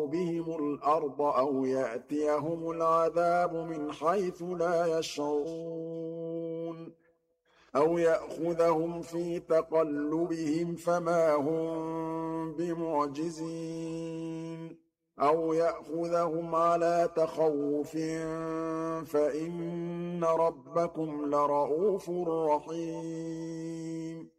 بِهِمُ الْأَرْضَ أَوْ يَأْتِيَهُمُ الْعَذَابُ مِنْ حَيْثُ لَا يَشْعُرُونَ أَوْ يَأْخُذَهُمْ فِي تَقَلُّبِهِمْ فَمَا هُم بِمُعْجِزِينَ أَوْ يَأْخُذَهُمْ عَلَىٰ تَخَوُّفٍ فَإِنَّ رَبَّكُمْ لَرَءُوفٌ رَّحِيمٌ